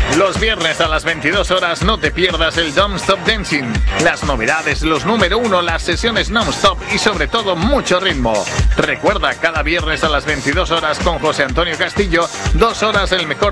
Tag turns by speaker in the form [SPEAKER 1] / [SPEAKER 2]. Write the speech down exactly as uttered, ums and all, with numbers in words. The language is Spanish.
[SPEAKER 1] Los viernes a las veintidós horas no te pierdas el Don't Stop Dancing. Las novedades, los número uno, las sesiones non-stop y sobre todo mucho ritmo. Recuerda, cada viernes a las veintidós horas con José Antonio Castillo, dos horas el mejor